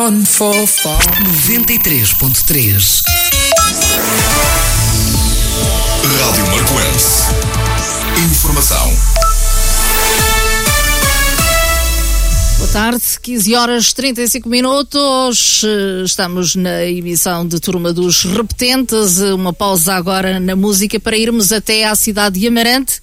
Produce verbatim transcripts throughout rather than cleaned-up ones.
noventa e três ponto três Rádio Marcoense. Informação. Boa tarde, quinze horas trinta e cinco minutos. Estamos na emissão de Turma dos Repetentes. Uma pausa agora na música para irmos até à cidade de Amarante,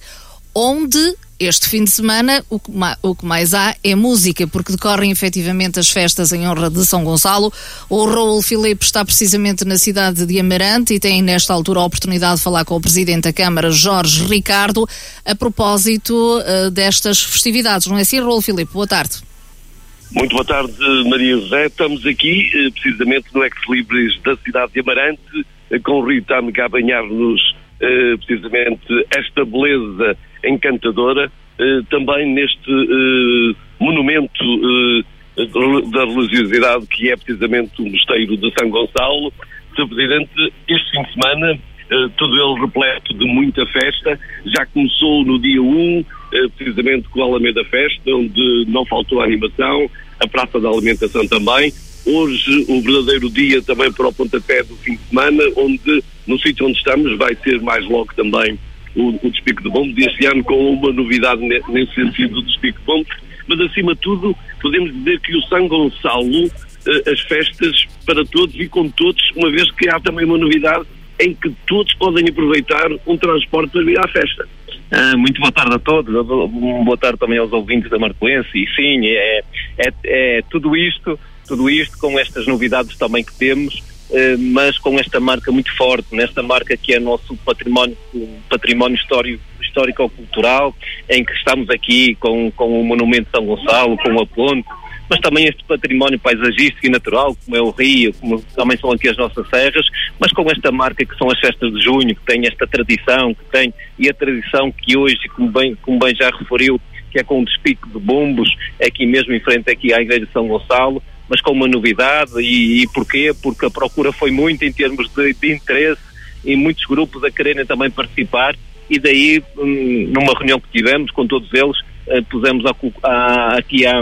onde este fim de semana o que, ma- o que mais há é música, porque decorrem efetivamente as festas em honra de São Gonçalo. O Raul Filipe está precisamente na cidade de Amarante e tem nesta altura a oportunidade de falar com o Presidente da Câmara, Jorge Ricardo, a propósito uh, destas festividades. Não é assim, Raul Filipe? Boa tarde. Muito boa tarde, Maria José. Estamos aqui, eh, precisamente no Ex-Libris da cidade de Amarante, eh, com o Rio Tâmega a banhar-nos eh, precisamente esta beleza encantadora, eh, também neste eh, monumento eh, da religiosidade que é precisamente o Mosteiro de São Gonçalo. senhor Presidente, este fim de semana, eh, todo ele repleto de muita festa, já começou no dia um, precisamente com a Alameda Festa, onde não faltou a animação, a Praça da Alimentação também. Hoje, o verdadeiro dia também para o pontapé do fim de semana, onde, no sítio onde estamos, vai ser mais logo também o, o despique de bombos, este ano com uma novidade nesse sentido do despique de bombos, mas acima de tudo, podemos dizer que o São Gonçalo, as festas para todos e com todos, uma vez que há também uma novidade em que todos podem aproveitar um transporte para vir à festa. Uh, muito boa tarde a todos, boa tarde também aos ouvintes da Marcoense, e sim, é, é, é tudo isto, tudo isto com estas novidades também que temos, uh, mas com esta marca muito forte, nesta marca que é nosso património, património histórico, histórico-cultural, em que estamos aqui com, com o Monumento de São Gonçalo, com a ponte, mas também este património paisagístico e natural, como é o rio, como também são aqui as nossas serras, mas com esta marca que são as festas de junho, que tem esta tradição, que tem, e a tradição que hoje, como bem, como bem já referiu, que é com o despique de bombos, aqui mesmo em frente aqui à Igreja de São Gonçalo, mas com uma novidade, e, e porquê? Porque a procura foi muito em termos de, de interesse, e muitos grupos a quererem também participar, e daí, hum, numa reunião que tivemos com todos eles, eh, pusemos a, a, aqui a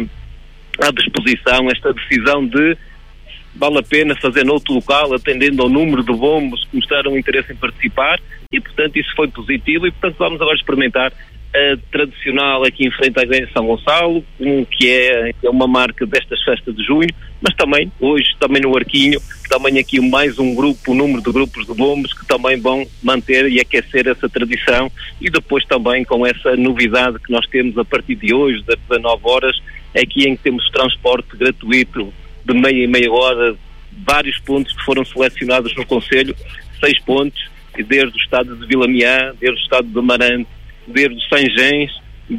à disposição esta decisão de vale a pena fazer noutro local, atendendo ao número de bombos que mostraram interesse em participar, e portanto isso foi positivo, e portanto vamos agora experimentar a tradicional aqui em frente à Igreja de São Gonçalo, um, que é, é uma marca destas festas de junho, mas também hoje, também no Arquinho, também aqui mais um grupo, um número de grupos de bombos que também vão manter e aquecer essa tradição, e depois também com essa novidade que nós temos a partir de hoje, das dezanove horas, aqui em que temos transporte gratuito de meia e meia hora, vários pontos que foram selecionados no Conselho, seis pontos, desde o estado de Vila Miã, desde o estado de Amarante, desde o Sanjens,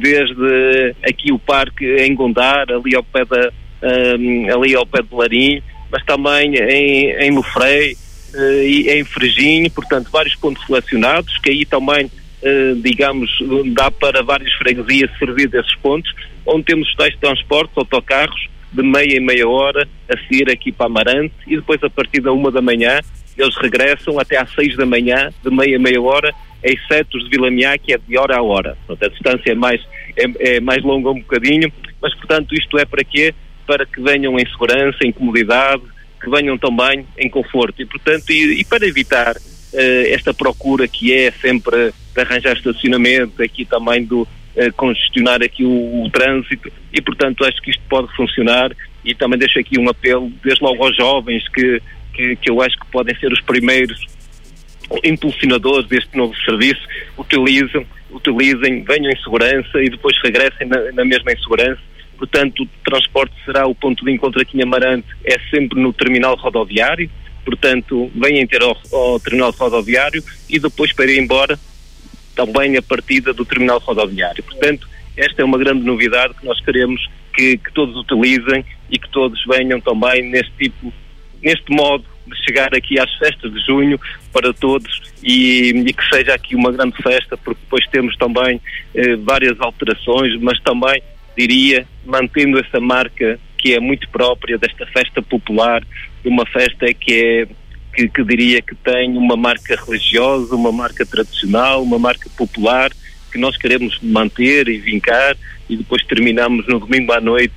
desde aqui o parque em Gondar, ali ao pé, da, um, ali ao pé de Larim, mas também em, em Mofrei uh, e em Freginho, portanto vários pontos selecionados, que aí também, uh, digamos, dá para várias freguesias servir desses pontos, onde temos tais transportes, autocarros, de meia e meia hora a seguir aqui para Amarante, e depois a partir da uma da manhã eles regressam até às seis da manhã, de meia e meia hora, exceto os de Vila Miã, que é de hora a hora. Portanto, a distância é mais, é, é mais longa um bocadinho, mas portanto isto é para quê? Para que venham em segurança, em comodidade, que venham também em conforto, e portanto, e, e para evitar uh, esta procura que é sempre de arranjar estacionamento, aqui também do uh, congestionar aqui o, o trânsito, e portanto acho que isto pode funcionar, e também deixo aqui um apelo desde logo aos jovens que, que, que eu acho que podem ser os primeiros impulsionadores deste novo serviço, utilizem, utilizem, venham em segurança e depois regressem na, na mesma em segurança. Portanto, o transporte será o ponto de encontro aqui em Amarante, é sempre no terminal rodoviário, portanto, venham ter ao, ao terminal rodoviário e depois para ir embora também a partida do terminal rodoviário. Portanto, esta é uma grande novidade que nós queremos que, que todos utilizem e que todos venham também neste tipo, neste modo de chegar aqui às festas de junho para todos, e, e que seja aqui uma grande festa, porque depois temos também eh, várias alterações, mas também, diria, mantendo essa marca que é muito própria desta festa popular, de uma festa que é, que, que diria que tem uma marca religiosa, uma marca tradicional, uma marca popular, que nós queremos manter e vincar, e depois terminamos no domingo à noite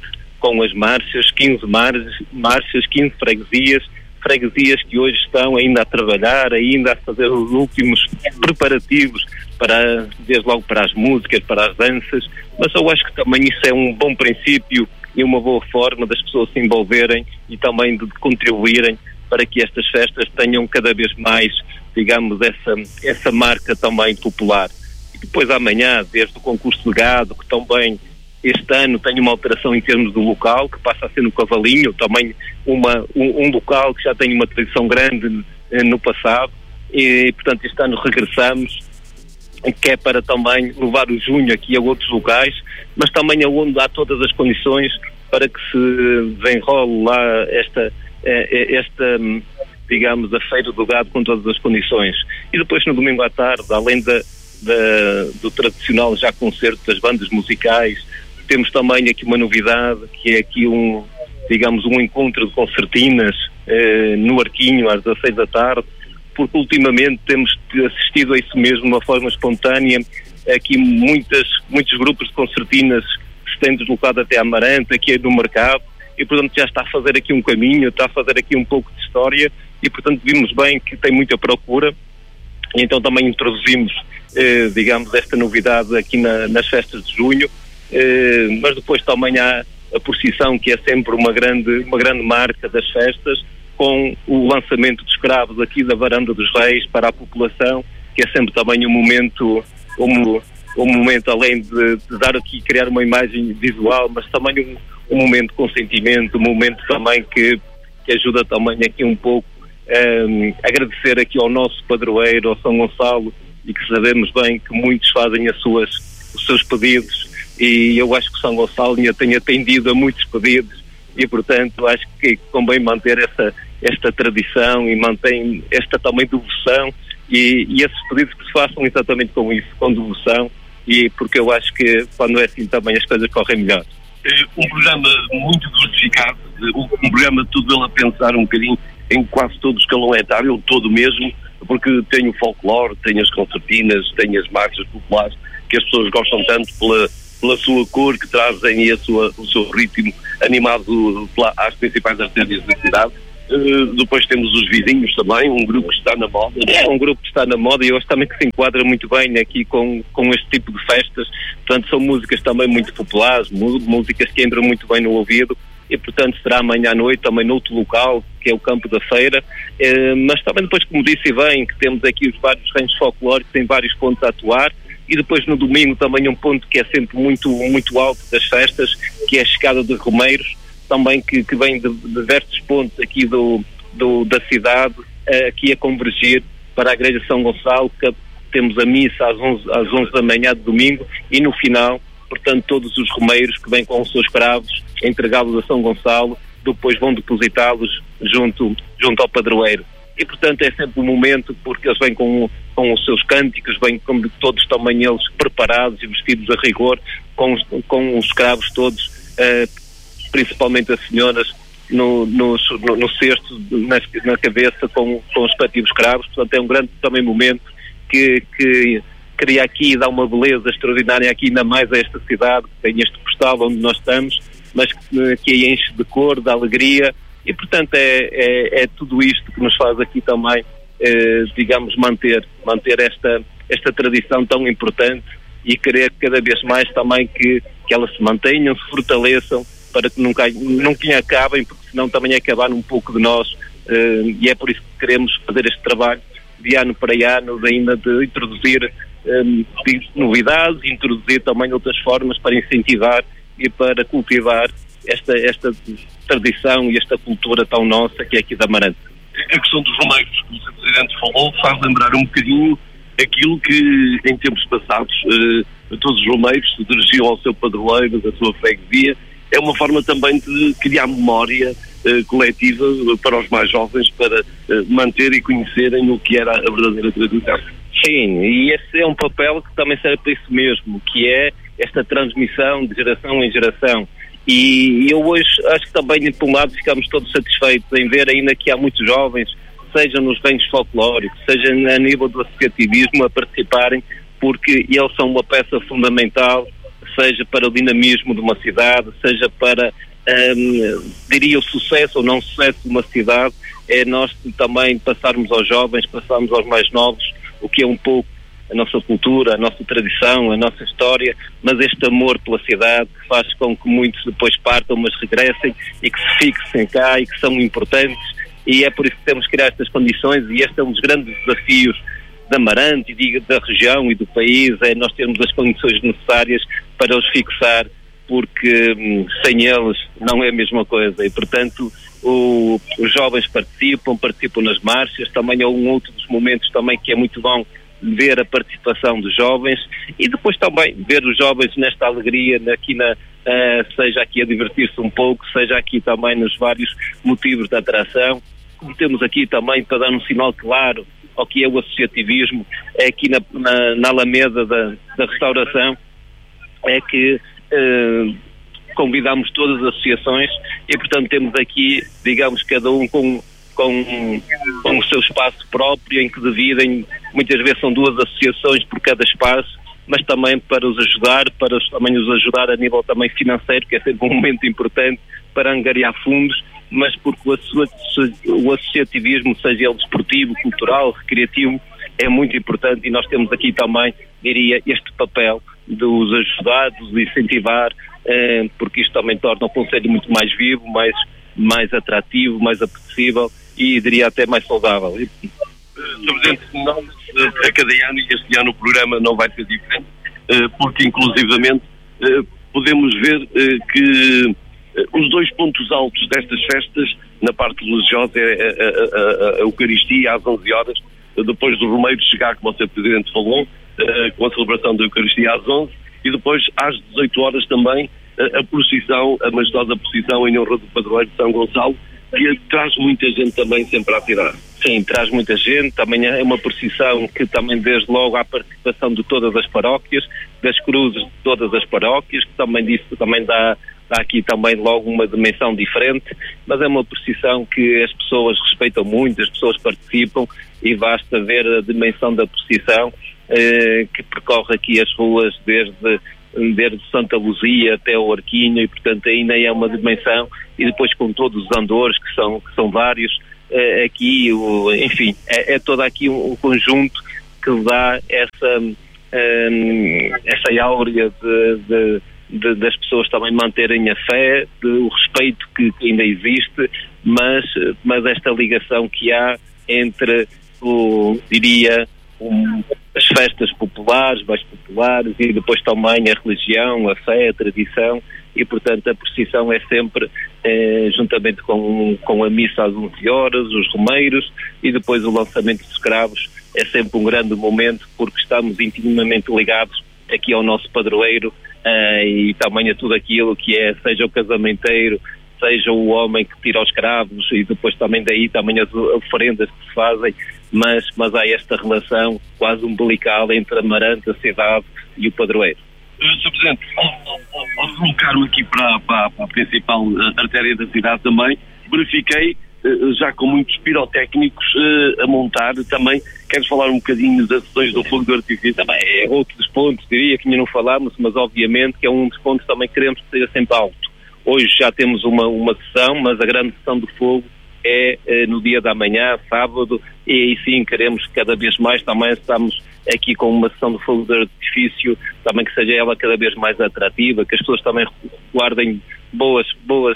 com as marchas, quinze marchas, marchas, quinze freguesias, freguesias que hoje estão ainda a trabalhar, ainda a fazer os últimos preparativos para, desde logo para as músicas, para as danças, mas eu acho que também isso é um bom princípio e uma boa forma das pessoas se envolverem e também de contribuírem para que estas festas tenham cada vez mais, digamos, essa, essa marca também popular. E depois amanhã, desde o concurso de gado, que também este ano tem uma alteração em termos do local, que passa a ser no Cavalinho, também uma, um, um local que já tem uma tradição grande eh, no passado, e portanto este ano regressamos, que é para também levar o junho aqui a outros locais, mas também aonde há todas as condições para que se desenrole lá esta, esta, digamos, a Feira do Gado com todas as condições. E depois no domingo à tarde, além da, da, do tradicional já concerto das bandas musicais, temos também aqui uma novidade, que é aqui um, digamos, um encontro de concertinas eh, no Arquinho às dezasseis da tarde, porque ultimamente temos assistido a isso mesmo de uma forma espontânea. Aqui muitas, muitos grupos de concertinas se têm deslocado até a Amarante, aqui no mercado, e portanto já está a fazer aqui um caminho, está a fazer aqui um pouco de história, e portanto vimos bem que tem muita procura, e então também introduzimos, eh, digamos, esta novidade aqui na, nas festas de junho, eh, mas depois também há a procissão, que é sempre uma grande, uma grande marca das festas, com o lançamento de escravos aqui da Varanda dos Reis para a população, que é sempre também um momento, um, um momento além de, de dar aqui, criar uma imagem visual, mas também um, um momento de consentimento, um momento também que, que ajuda também aqui um pouco um, agradecer aqui ao nosso padroeiro, ao São Gonçalo, e que sabemos bem que muitos fazem as suas, os seus pedidos, e eu acho que São Gonçalo tem atendido a muitos pedidos, e portanto acho que convém manter essa, esta tradição e mantém esta também devoção, e, e esses pedidos que se façam exatamente com isso, com devoção, e porque eu acho que quando é assim também as coisas correm melhor. Um programa muito diversificado, um programa tudo ele a pensar um bocadinho em quase todo o escalão etário, todo mesmo, porque tem o folclore, tem as concertinas, tem as marchas populares, que as pessoas gostam tanto pela, pela sua cor, que trazem e a sua, o seu ritmo animado pela, às principais artérias da cidade. Uh, depois temos os vizinhos também, um grupo que está na moda. É um grupo que está na moda, e eu acho também que se enquadra muito bem aqui com, com este tipo de festas. Portanto, são músicas também muito populares, músicas que entram muito bem no ouvido, e portanto será amanhã à noite também noutro local, que é o Campo da Feira. Uh, mas também depois, como disse bem, que temos aqui os vários reinos folclóricos em vários pontos a atuar, e depois no domingo também um ponto que é sempre muito, muito alto das festas, que é a chegada de romeiros, também que, que vem de, de diversos pontos aqui do, do, da cidade, uh, aqui a convergir para a Igreja de São Gonçalo, que temos a missa às onze, às onze da manhã de domingo, e no final, portanto, todos os romeiros que vêm com os seus cravos, entregá-los a São Gonçalo, depois vão depositá-los junto, junto ao padroeiro. E, portanto, é sempre um momento, porque eles vêm com, com os seus cânticos, vêm como todos também eles preparados e vestidos a rigor, com, com os escravos todos, uh, principalmente as senhoras, no, no, no, no cesto, na, na cabeça, com, com os respectivos escravos. Portanto, é um grande também momento que, que cria aqui e dá uma beleza extraordinária aqui, ainda mais a esta cidade, que tem este postal onde nós estamos, mas que, que a enche de cor, de alegria, e portanto é, é, é tudo isto que nos faz aqui também, eh, digamos, manter, manter esta, esta tradição tão importante, e querer cada vez mais também que, que elas se mantenham, se fortaleçam, para que nunca, nunca acabem, porque senão também acabar um pouco de nós, uh, e é por isso que queremos fazer este trabalho de ano para ano, de ainda de introduzir um, novidades, introduzir também outras formas para incentivar e para cultivar esta, esta tradição e esta cultura tão nossa que é aqui da Amarante. A questão dos romeiros, como o senhor Presidente falou, faz lembrar um bocadinho aquilo que em tempos passados uh, todos os romeiros se dirigiam ao seu padroeiro, da sua freguesia. É uma forma também de criar memória uh, coletiva para os mais jovens, para uh, manter e conhecerem o que era a verdadeira tradição. Sim, e esse é um papel que também serve para isso mesmo, que é esta transmissão de geração em geração. E eu hoje acho que também, por um lado, ficamos todos satisfeitos em ver ainda que há muitos jovens, seja nos reinos folclóricos, seja a nível do associativismo, a participarem, porque eles são uma peça fundamental, seja para o dinamismo de uma cidade, seja para um, diria o sucesso ou não sucesso de uma cidade, é nós também passarmos aos jovens, passarmos aos mais novos, o que é um pouco a nossa cultura, a nossa tradição, a nossa história, mas este amor pela cidade que faz com que muitos depois partam, mas regressem e que se fixem cá e que são importantes, e é por isso que temos que criar estas condições, e este é um dos grandes desafios da Amarante e da região e do país, é nós termos as condições necessárias para os fixar, porque hum, sem eles não é a mesma coisa, e portanto o, os jovens participam, participam nas marchas, também é um outro dos momentos também que é muito bom ver a participação dos jovens, e depois também ver os jovens nesta alegria, aqui na, uh, seja aqui a divertir-se um pouco, seja aqui também nos vários motivos de atração, como temos aqui também para dar um sinal claro ao que é o associativismo, é aqui na, na, na Alameda da, da Restauração, é que uh, convidamos todas as associações e portanto temos aqui, digamos, cada um com Com, com o seu espaço próprio, em que dividem, muitas vezes são duas associações por cada espaço, mas também para os ajudar, para os, também os ajudar a nível também financeiro, que é sempre um momento importante para angariar fundos, mas porque o, o associativismo, seja ele desportivo, cultural, recreativo, é muito importante, e nós temos aqui também, diria, este papel de os ajudar, de os incentivar, eh, porque isto também torna o concelho muito mais vivo, mais, mais atrativo, mais apetecível e diria até mais saudável. senhor Presidente, nós a cada ano, e este ano o programa não vai ser diferente, porque inclusivamente podemos ver que os dois pontos altos destas festas, na parte religiosa, é a, a, a, a Eucaristia às onze horas, depois do Romeiro chegar, como o senhor Presidente falou, com a celebração da Eucaristia às onze, e depois às dezoito horas também a procissão, a majestosa procissão em honra do padroeiro de São Gonçalo, que traz muita gente também sempre à cidade. Sim, traz muita gente, também é uma procissão que também desde logo há a participação de todas as paróquias, das cruzes de todas as paróquias, que também disso também dá, dá aqui também logo uma dimensão diferente, mas é uma procissão que as pessoas respeitam muito, as pessoas participam, e basta ver a dimensão da procissão eh, que percorre aqui as ruas desde desde Santa Luzia até o Arquinho, e portanto ainda é uma dimensão, e depois com todos os andores, que são, que são vários, eh, aqui, o, enfim, é, é todo aqui um, um conjunto que dá essa, um, essa áurea de, de, de, das pessoas também manterem a fé, de, o respeito que, que ainda existe, mas, mas esta ligação que há entre, o, diria, um, as festas populares, mais populares, e depois também a religião, a fé, a tradição, e portanto a procissão é sempre, eh, juntamente com, com a missa às onze horas, os romeiros, e depois o lançamento dos escravos, é sempre um grande momento, porque estamos intimamente ligados aqui ao nosso padroeiro, eh, e também a tudo aquilo que é, seja o casamenteiro, seja o homem que tira os escravos, e depois também daí também as oferendas que se fazem, mas, mas há esta relação quase umbilical entre a Amarante, a cidade e o padroeiro. senhor Presidente, ao deslocar-me aqui para, para, para a principal artéria da cidade também, verifiquei, já com muitos pirotécnicos a montar também. Queres falar um bocadinho das sessões do fogo do artifício? Também é outro dos pontos, diria que ainda não falámos, mas obviamente que é um dos pontos também que queremos que seja sempre alto. Hoje já temos uma, uma sessão, mas a grande sessão do fogo é, é no dia da manhã, sábado, e aí sim queremos cada vez mais, também estamos aqui com uma sessão de fogo de artifício, também que seja ela cada vez mais atrativa, que as pessoas também guardem boas, boas,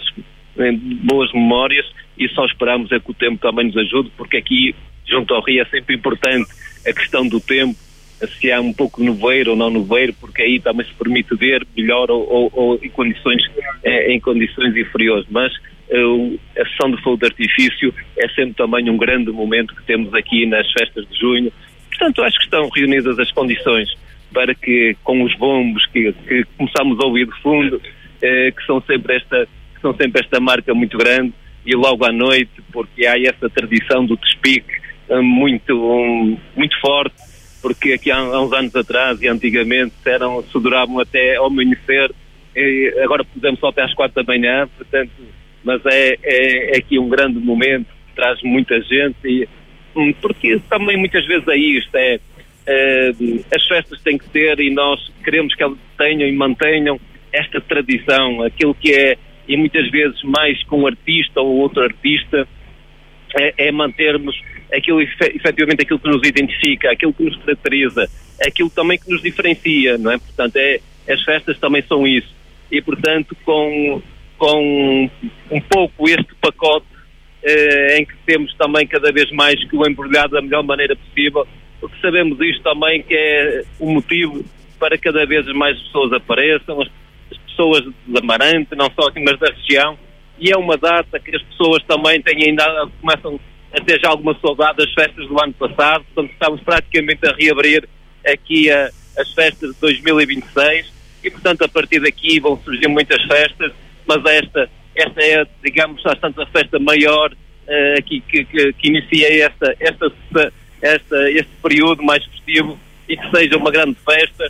boas memórias, e só esperamos é que o tempo também nos ajude, porque aqui, junto ao Rio, é sempre importante a questão do tempo, se há um pouco nevoeiro ou não nevoeiro, porque aí também se permite ver melhor ou, ou, ou em, condições, é, em condições inferiores, mas uh, a sessão de fogo de artifício é sempre também um grande momento que temos aqui nas festas de junho. Portanto, acho que estão reunidas as condições para que, com os bombos que, que começamos a ouvir de fundo, eh, que são sempre esta, que são sempre esta marca muito grande, e logo à noite, porque há essa tradição do despique uh, muito, um, muito forte, porque aqui há, há uns anos atrás e antigamente eram, se duravam até ao amanhecer, e agora podemos só até às quatro da manhã, portanto, mas é, é, é aqui um grande momento, traz muita gente, e, porque também muitas vezes é isto, é, é, as festas têm que ter, e nós queremos que elas tenham e mantenham esta tradição, aquilo que é e muitas vezes mais com um artista ou outro artista, é, é mantermos aquilo, efetivamente aquilo que nos identifica, aquilo que nos caracteriza, aquilo também que nos diferencia, não é? Portanto, é, as festas também são isso. E, portanto, com, com um pouco este pacote eh, em que temos também cada vez mais que o embrulhar da melhor maneira possível, porque sabemos isto também que é o motivo para cada vez mais pessoas apareçam, as, as pessoas de Amarante, não só aqui, mas da região, e é uma data que as pessoas também têm ainda, começam a ter já alguma saudade das festas do ano passado, portanto estamos praticamente a reabrir aqui a, as festas de dois mil e vinte e seis, e portanto a partir daqui vão surgir muitas festas, mas esta, esta é, digamos, bastante a festa maior uh, aqui, que, que, que inicia esta, esta, esta, este período mais festivo, e que seja uma grande festa,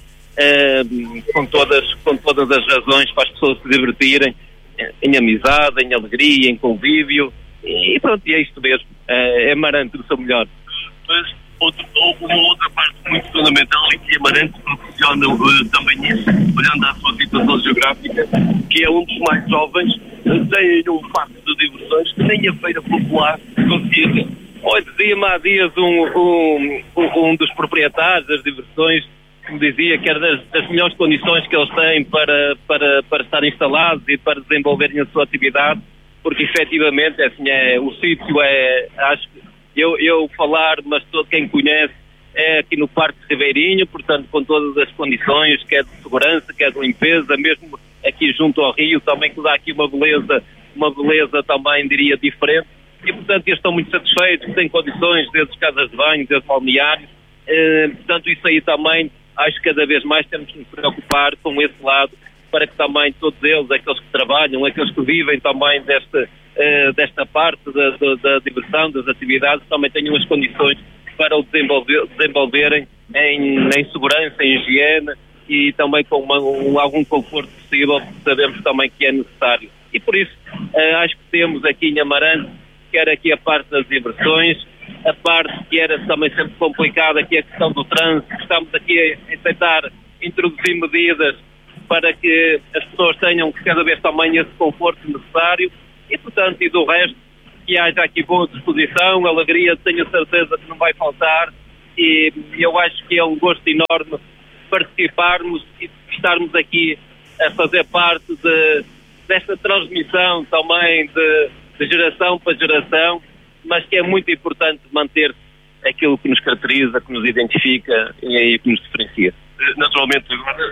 uh, com, todas, com todas as razões para as pessoas se divertirem, em amizade, em alegria, em convívio, e pronto, e é isto mesmo, é Amarante do seu melhor. Mas outro, uma outra parte muito fundamental e que Amarante proporciona uh, também isso, olhando à sua situação geográfica, que é um dos mais jovens, uh, tem um parque de diversões que nem a Feira Popular conseguia ter. Olha, dizia-me há dias um, um, um, um dos proprietários das diversões, que me dizia que era das, das melhores condições que eles têm para, para, para estar instalados e para desenvolverem a sua atividade, porque efetivamente assim, é, o sítio é, acho que eu, eu falar, mas todo quem conhece, é aqui no Parque de Ribeirinho, portanto com todas as condições, quer de segurança, quer de limpeza, mesmo aqui junto ao rio, também que dá aqui uma beleza, uma beleza também diria diferente, e portanto eles estão muito satisfeitos, têm condições, desde casas de banho, desde balneários, eh, portanto isso aí também, acho que cada vez mais temos que nos preocupar com esse lado, para que também todos eles, aqueles que trabalham, aqueles que vivem também desta, uh, desta parte da, da, da diversão, das atividades, também tenham as condições para o desenvolver, desenvolverem em, em segurança, em higiene e também com uma, um, algum conforto possível, porque sabemos também que é necessário. E por isso, uh, acho que temos aqui em Amarante, quer aqui a parte das diversões, a parte que era também sempre complicada, que é a questão do trânsito, estamos aqui a, a tentar introduzir medidas para que as pessoas tenham cada vez também esse conforto necessário e, portanto, e do resto, que haja aqui boa disposição, alegria, tenho certeza que não vai faltar e eu acho que é um gosto enorme participarmos e estarmos aqui a fazer parte de, desta transmissão também de, de geração para geração, mas que é muito importante manter aquilo que nos caracteriza, que nos identifica e que nos diferencia. Naturalmente, agora,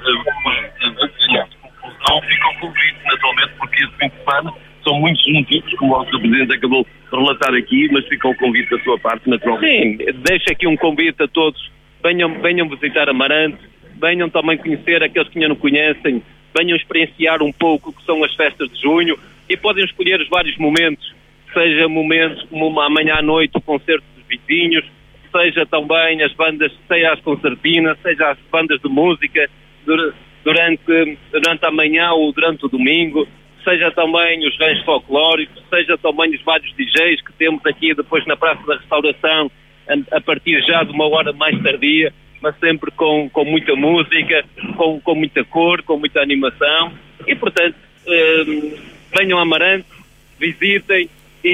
antes de conclusão, fica o convite, naturalmente, porque este fim de semana são muitos motivos, como o Sr Presidente acabou de relatar aqui, mas fica o convite da sua parte, naturalmente. Sim, deixo aqui um convite a todos, venham, venham visitar Amarante, venham também conhecer aqueles que ainda não conhecem, venham experienciar um pouco o que são as festas de junho e podem escolher os vários momentos, seja momentos como uma amanhã à noite, o concerto dos vizinhos, seja também as bandas, seja as concertinas, seja as bandas de música durante, durante a manhã ou durante o domingo, seja também os ranchos folclóricos, seja também os vários D Js que temos aqui depois na Praça da Restauração, a, a partir já de uma hora mais tardia, mas sempre com, com muita música, com, com muita cor, com muita animação, e portanto, eh, venham a Amarante, visitem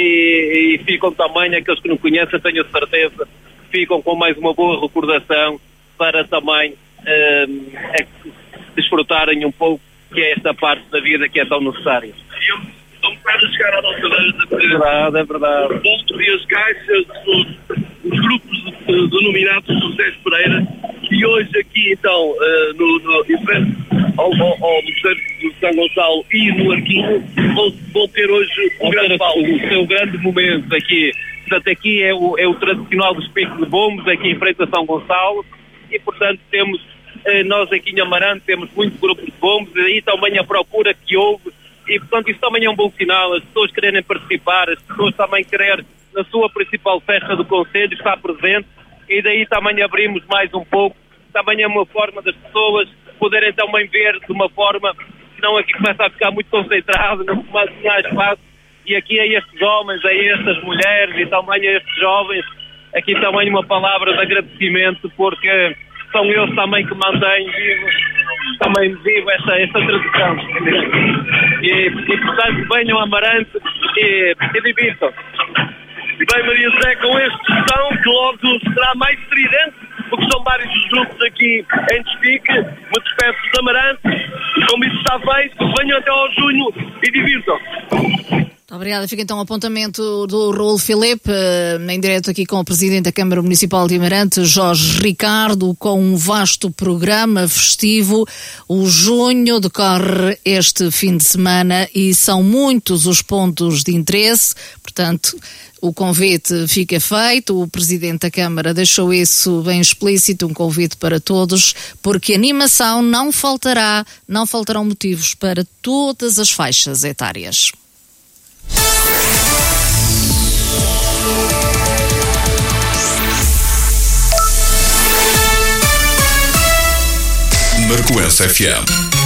e, e ficam também, aqueles que não conhecem, tenho certeza, ficam com mais uma boa recordação para também eh, é, desfrutarem um pouco, que é esta parte da vida que é tão necessária. Estão quase a chegar à nossa vez. É verdade, é verdade. O ponto e as caixas, os, os grupos de, de, denominados do Sérgio Pereira, e hoje aqui então, uh, no, no, ao, ao, ao Museu de São Gonçalo e no Arquinho, vão, vão ter hoje um grande palco. O seu grande momento aqui. Portanto, aqui é o, é o tradicional dos picos de bombos, aqui em frente a São Gonçalo, e portanto temos, eh, nós aqui em Amarante temos muitos grupos de bombos, e aí também a procura que houve, e portanto isso também é um bom sinal, as pessoas quererem participar, as pessoas também quererem, na sua principal festa do Conselho, estar presente, e daí também abrimos mais um pouco, também é uma forma das pessoas poderem também ver de uma forma, senão aqui começa a ficar muito concentrado, não há espaço. E aqui a estes homens, a estas mulheres e também a estes jovens, aqui também uma palavra de agradecimento, porque são eles também que mantêm vivo também vivo essa, essa tradição. E, e portanto, venham a Amarante e, e divirtam. E bem, Maria José, com este som que logo será mais estridente, porque são vários os grupos aqui em Destique, muitos peças de Amarante, e como isso está feito, venham até ao junho e divirtam. Obrigada. Fica então o apontamento do Raul Filipe, em direto aqui com o Presidente da Câmara Municipal de Amarante, Jorge Ricardo, com um vasto programa festivo. O junho decorre este fim de semana e são muitos os pontos de interesse, portanto, o convite fica feito. O Presidente da Câmara deixou isso bem explícito, um convite para todos, porque animação não faltará, não faltarão motivos para todas as faixas etárias. Marcoense F M.